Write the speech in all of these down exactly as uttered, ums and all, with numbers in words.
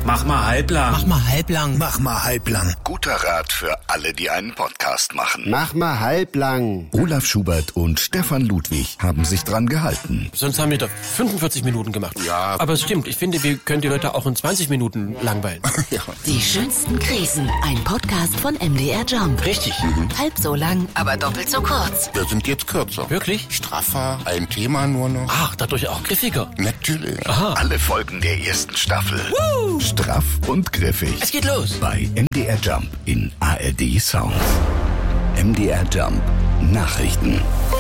Mach mal halblang. Mach mal halblang. Mach mal halblang. Guter Rat für alle, die einen Podcast machen. Mach mal halblang. Olaf Schubert und Stefan Ludwig haben sich dran gehalten. Sonst haben wir da fünfundvierzig Minuten gemacht. Ja. Aber es stimmt, ich finde, wir können die Leute auch in zwanzig Minuten langweilen. Ja. Die schönsten Krisen. Ein Podcast von M D R Jump. Richtig. Mhm. Halb so lang, aber doppelt so kurz. Wir sind jetzt kürzer. Wirklich? Straffer, ein Thema nur noch. Ach, dadurch auch griffiger. Natürlich. Aha. Alle Folgen der ersten Staffel. Woo! Straff und griffig. Es geht los. Bei M D R Jump in A R D Sound. M D R Jump Nachrichten.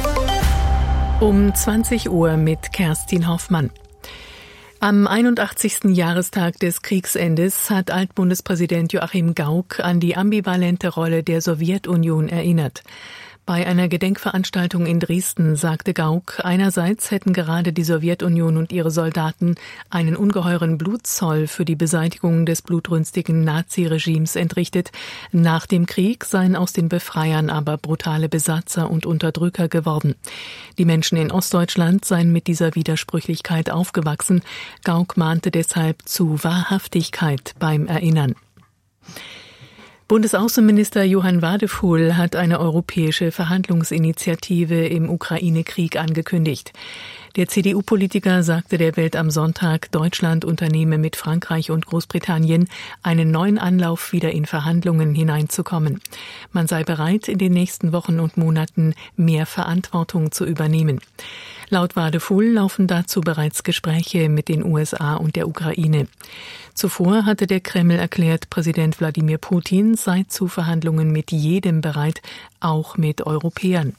Um zwanzig Uhr mit Kerstin Hoffmann. Am einundachtzigsten Jahrestag des Kriegsendes hat Altbundespräsident Joachim Gauck an die ambivalente Rolle der Sowjetunion erinnert. Bei einer Gedenkveranstaltung in Dresden sagte Gauck, einerseits hätten gerade die Sowjetunion und ihre Soldaten einen ungeheuren Blutzoll für die Beseitigung des blutrünstigen Naziregimes entrichtet. Nach dem Krieg seien aus den Befreiern aber brutale Besatzer und Unterdrücker geworden. Die Menschen in Ostdeutschland seien mit dieser Widersprüchlichkeit aufgewachsen. Gauck mahnte deshalb zu Wahrhaftigkeit beim Erinnern. Bundesaußenminister Johann Wadephul hat eine europäische Verhandlungsinitiative im Ukraine-Krieg angekündigt. Der C D U-Politiker sagte der Welt am Sonntag, Deutschland unternehme mit Frankreich und Großbritannien einen neuen Anlauf, wieder in Verhandlungen hineinzukommen. Man sei bereit, in den nächsten Wochen und Monaten mehr Verantwortung zu übernehmen. Laut Wadephul laufen dazu bereits Gespräche mit den U S A und der Ukraine. Zuvor hatte der Kreml erklärt, Präsident Wladimir Putin sei zu Verhandlungen mit jedem bereit, auch mit Europäern.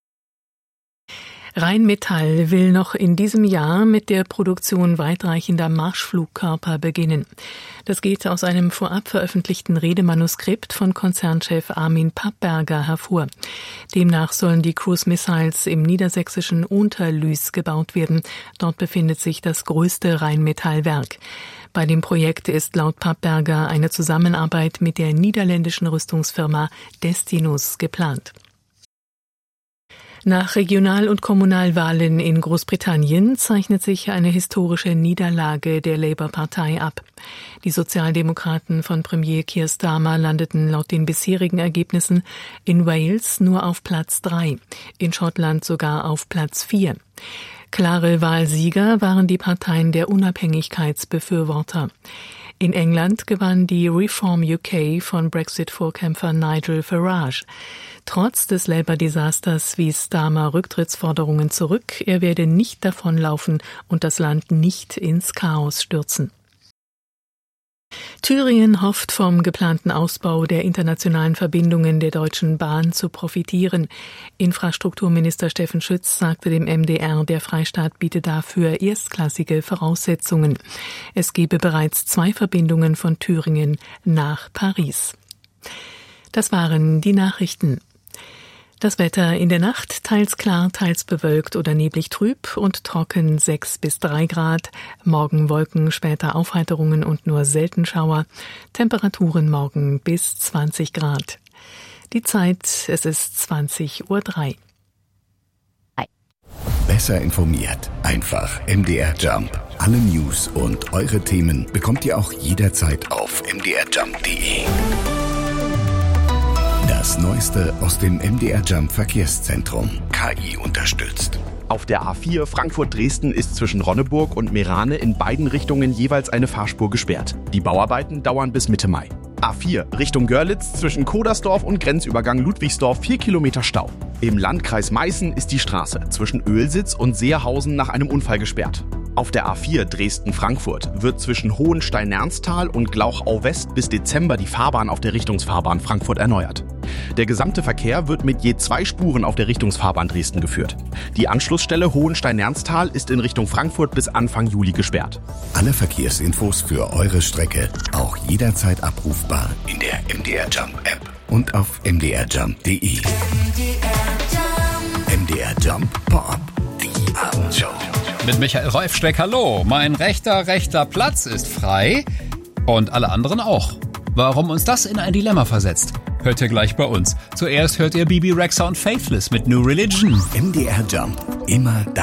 Rheinmetall will noch in diesem Jahr mit der Produktion weitreichender Marschflugkörper beginnen. Das geht aus einem vorab veröffentlichten Redemanuskript von Konzernchef Armin Pappberger hervor. Demnach sollen die Cruise Missiles im niedersächsischen Unterlüß gebaut werden. Dort befindet sich das größte Rheinmetallwerk. Bei dem Projekt ist laut Pappberger eine Zusammenarbeit mit der niederländischen Rüstungsfirma Destinus geplant. Nach Regional- und Kommunalwahlen in Großbritannien zeichnet sich eine historische Niederlage der Labour-Partei ab. Die Sozialdemokraten von Premier Keir Starmer landeten laut den bisherigen Ergebnissen in Wales nur auf Platz drei, in Schottland sogar auf Platz vier. Klare Wahlsieger waren die Parteien der Unabhängigkeitsbefürworter. In England gewann die Reform U K von Brexit-Vorkämpfer Nigel Farage. Trotz des Labour-Desasters wies Starmer Rücktrittsforderungen zurück. Er werde nicht davonlaufen und das Land nicht ins Chaos stürzen. Thüringen hofft vom geplanten Ausbau der internationalen Verbindungen der Deutschen Bahn zu profitieren. Infrastrukturminister Steffen Schütz sagte dem M D R, der Freistaat biete dafür erstklassige Voraussetzungen. Es gebe bereits zwei Verbindungen von Thüringen nach Paris. Das waren die Nachrichten. Das Wetter in der Nacht teils klar, teils bewölkt oder neblig trüb und trocken sechs bis drei Grad. Morgen Wolken, später Aufheiterungen und nur selten Schauer. Temperaturen morgen bis zwanzig Grad. Die Zeit, es ist zwanzig Uhr drei. Besser informiert. Einfach M D R Jump. Alle News und eure Themen bekommt ihr auch jederzeit auf m d r jump punkt d e. Das Neueste aus dem M D R Jump Verkehrszentrum. K I unterstützt. Auf der A vier Frankfurt-Dresden ist zwischen Ronneburg und Meerane in beiden Richtungen jeweils eine Fahrspur gesperrt. Die Bauarbeiten dauern bis Mitte Mai. A vier Richtung Görlitz zwischen Kodersdorf und Grenzübergang Ludwigsdorf vier Kilometer Stau. Im Landkreis Meißen ist die Straße zwischen Oelsitz und Seerhausen nach einem Unfall gesperrt. Auf der A vier Dresden-Frankfurt wird zwischen Hohenstein-Ernsthal und Glauchau-West bis Dezember die Fahrbahn auf der Richtungsfahrbahn Frankfurt erneuert. Der gesamte Verkehr wird mit je zwei Spuren auf der Richtungsfahrbahn Dresden geführt. Die Anschlussstelle Hohenstein-Ernsthal ist in Richtung Frankfurt bis Anfang Juli gesperrt. Alle Verkehrsinfos für eure Strecke auch jederzeit abrufbar in der M D R Jump App und auf m d r jump punkt d e. M D R Jump Pop, die Abendshow. Mit Michael Reifsteck, hallo. Mein rechter, rechter Platz ist frei und alle anderen auch. Warum uns das in ein Dilemma versetzt, hört ihr gleich bei uns. Zuerst hört ihr Bibi Rexha und Faithless mit New Religion. M D R Jump, immer da.